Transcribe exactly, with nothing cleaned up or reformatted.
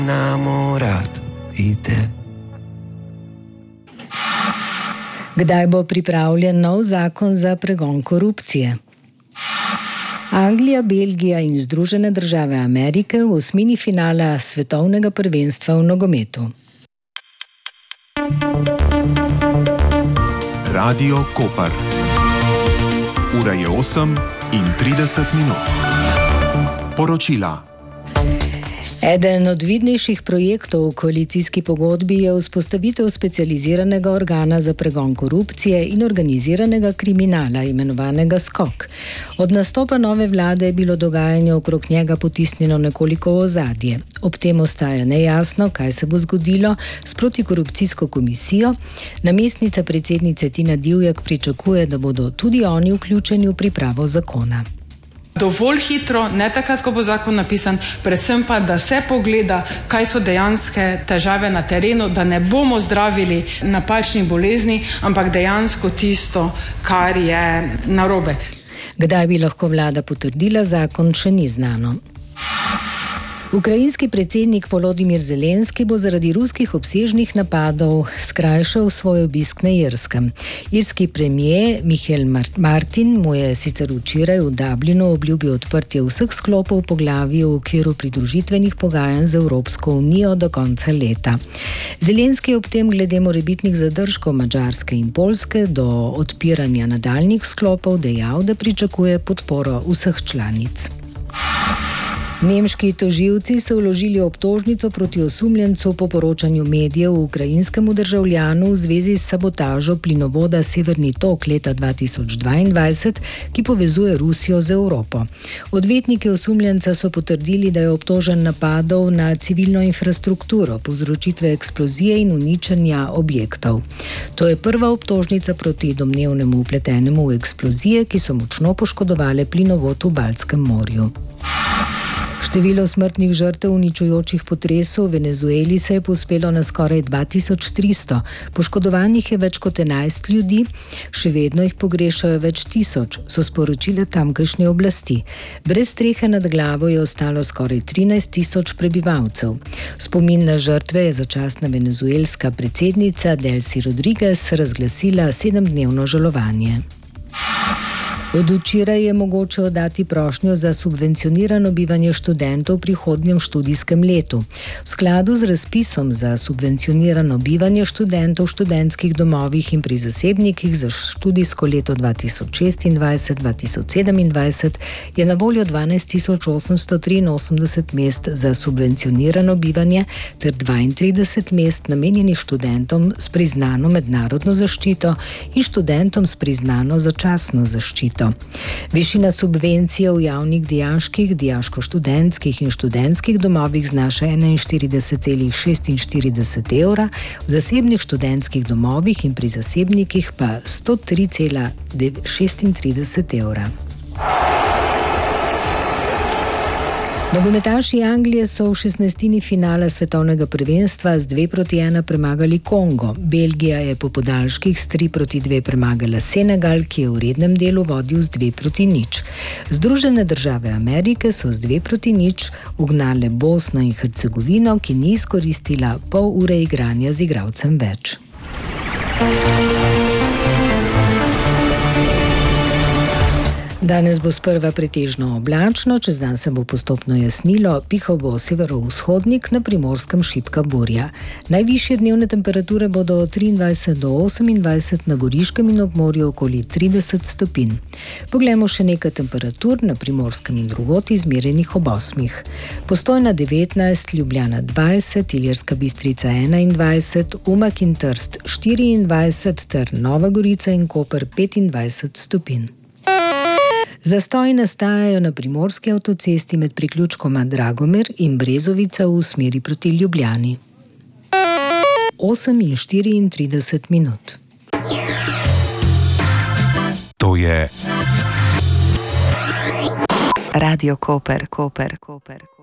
Namorato di te. Kdaj bo pripravljen nov zakon za pregon korupcije? Anglija, Belgija in Združene države Amerike v osmini finala svetovnega prvenstva v nogometu. Radio Koper. Ura je osem in trideset minut. Poročila. Eden od vidnejših projektov v koalicijski pogodbi je vzpostavitev specializiranega organa za pregon korupcije in organiziranega kriminala, imenovanega skok. Od nastopa nove vlade je bilo dogajanje okrog njega potisnjeno nekoliko v ozadje. Ob tem ostaja nejasno, kaj se bo zgodilo s protikorupcijsko komisijo. Namestnica predsednice Tina Divjak pričakuje, da bodo tudi oni vključeni v pripravo zakona. Dovolj hitro, ne takrat, ko bo zakon napisan, predvsem pa, da se pogleda, kaj so dejanske težave na terenu, da ne bomo zdravili napačnih bolezni, ampak dejansko tisto, kar je narobe. Kdaj bi lahko vlada potrdila zakon, še ni znano. Ukrajinski predsednik Volodimir Zelenski bo zaradi ruskih obsežnih napadov skrajšal svoj obisk na Irskem. Irski premier Michael Martin mu je sicer včeraj v Dublinu obljubil odprtje vseh sklopov poglavij v okviru pridružitvenih pogajanj z Evropsko unijo do konca leta. Zelenski je ob tem glede morebitnih zadržkov Madžarske in Poljske do odpiranja nadaljnjih sklopov dejal, da pričakuje podporo vseh članic. Nemški tožilci so vložili obtožnico proti osumljencu po poročanju medijev ukrajinskemu državljanu v zvezi s sabotažo plinovoda Severni tok leta dva tisoč dvaindvajset, ki povezuje Rusijo z Evropo. Odvetniki osumljenca so potrdili, da je obtožen napadov na civilno infrastrukturo, povzročitve eksplozije in uničenja objektov. To je prva obtožnica proti domnevnemu vpletenemu v eksplozije, ki so močno poškodovale plinovod v Baltskem morju. Število smrtnih žrtev uničujočih potresov v Venezueli se je povzpelo na skoraj dva tisoč tristo. Poškodovanih je več kot enajst ljudi, še vedno jih pogrešajo več tisoč, so sporočile tamkajšnje oblasti. Brez strehe nad glavo je ostalo skoraj trinajst tisoč prebivalcev. Spomin na žrtve je začasna venezuelska predsednica Delcy Rodriguez razglasila sedemdnevno žalovanje. Od včeraj je mogoče oddati prošnjo za subvencionirano bivanje študentov v prihodnjem študijskem letu. V skladu z razpisom za subvencionirano bivanje študentov v študentskih domovih in pri zasebnikih za študijsko leto dva tisoč šestindvajset dva tisoč sedemindvajset je na voljo dvanajst tisoč osemsto triinosemdeset mest za subvencionirano bivanje ter dvaintrideset mest namenjenih študentom s priznano mednarodno zaščito in študentom s priznano začasno zaščito. Višina subvencije v javnih dijaških, dijaško-študentskih in študentskih domovih znaša enainštirideset celih šestinštirideset evra, v zasebnih študentskih domovih in pri zasebnikih pa sto tri celih šestintrideset evra. Nogometaši Anglije so v šestnajstini finala svetovnega prvenstva z dve proti ena premagali Kongo. Belgija je po podaljških s tri proti dve premagala Senegal, ki je v rednem delu vodil z dve proti nič. Združene države Amerike so z dve proti nič ugnale Bosno in Hercegovino, ki ni izkoristila pol ure igranja z igralcem več. Danes bo sprva pretežno oblačno, čez dan se bo postopno jasnilo, pihal bo severovzhodnik, na Primorskem šibka burja. Najvišje dnevne temperature bodo od triindvajset do osemindvajset, na Goriškem in ob morju okoli trideset stopinj. Poglejmo še nekaj temperatur na Primorskem in drugod izmerjenih ob osmih. Postojna devetnajst, Ljubljana dvajset, Ilirska Bistrica enaindvajset, Umag in Trst štiriindvajset ter Nova Gorica in Koper petindvajset stopinj. Zastoji nastajajo na primorski avtocesti med priključkoma Dragomir in Brezovica v smeri proti Ljubljani. osem in štiriintrideset minut. To je Radio Koper, Koper, Koper.